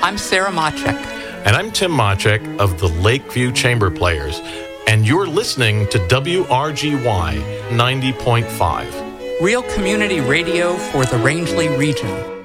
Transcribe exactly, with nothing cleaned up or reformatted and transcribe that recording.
I'm Sarah Machek. And I'm Tim Machek of the Lakeview Chamber Players. And you're listening to W R G Y ninety point five. Real community radio for the Rangeley region.